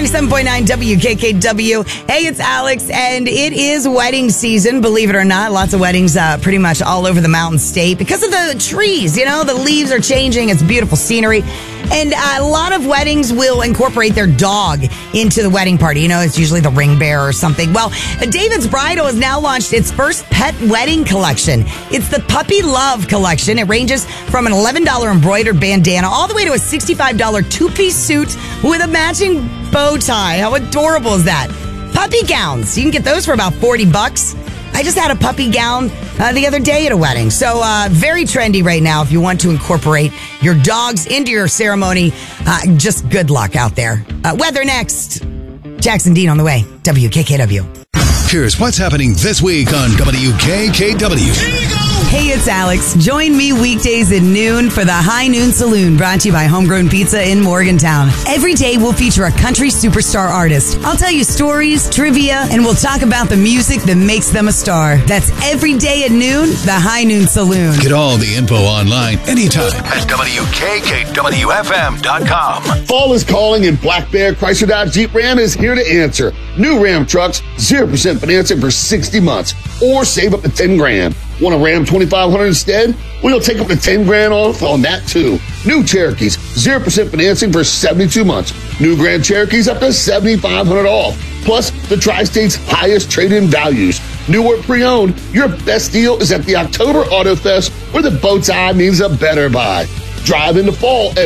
97.9 WKKW. Hey, it's Alex, and it is wedding season, believe it or not. Lots of weddings pretty much all over the Mountain State because of the trees. You know, the leaves are changing. It's beautiful scenery. And a lot of weddings will incorporate their dog into the wedding party. You know, it's usually the ring bearer or something. Well, David's Bridal has now launched its first pet wedding collection. It's the Puppy Love collection. It ranges from an $11 embroidered bandana all the way to a $65 two-piece suit with a matching bow tie. How adorable is that? Puppy gowns. You can get those for about $40. I just had a puppy gown the other day at a wedding. So very trendy right now if you want to incorporate your dogs into your ceremony. Just good luck out there. Weather next. Jackson Dean on the way. WKKW. Here's what's happening this week on WKKW. Hey, it's Alex. Join me weekdays at noon for the High Noon Saloon, brought to you by Homegrown Pizza in Morgantown. Every day we'll feature a country superstar artist. I'll tell you stories, trivia, and we'll talk about the music that makes them a star. That's every day at noon, the High Noon Saloon. Get all the info online anytime at WKKWFM.com. Fall is calling, and Black Bear Chrysler Dodge Jeep Ram is here to answer. New Ram trucks, 0% financing for 60 months, or save up to $10,000. Want a Ram 2500 instead? We'll take up to $10,000 off on that too. New Cherokees, 0% financing for 72 months. New Grand Cherokees up to $7,500 off. Plus, the Tri-State's highest trade-in values. New or pre-owned, your best deal is at the October Auto Fest, where the bow tie means a better buy. Drive in the fall at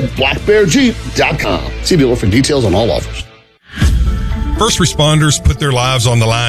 blackbearjeep.com. See dealer for details on all offers. First responders put their lives on the line